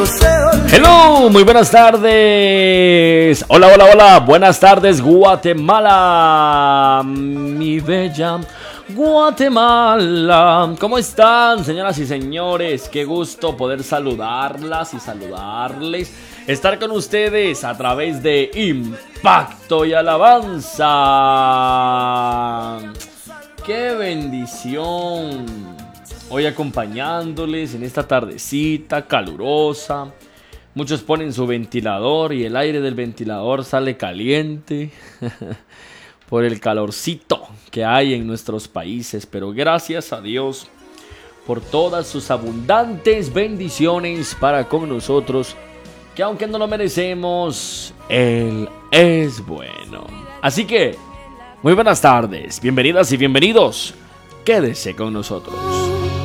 Hello, muy buenas tardes. Hola, hola, hola. Buenas tardes, Guatemala. Mi bella Guatemala. ¿Cómo están, señoras y señores? Qué gusto poder saludarlas y saludarles. Estar con ustedes a través de Impacto y Alabanza. ¡Qué bendición! Hoy acompañándoles en esta tardecita calurosa. Muchos ponen su ventilador y el aire del ventilador sale caliente por el calorcito que hay en nuestros países. Pero gracias a Dios por todas sus abundantes bendiciones para con nosotros, que aunque no lo merecemos, Él es bueno. Así que, muy buenas tardes, bienvenidas y bienvenidos. Quédese con nosotros.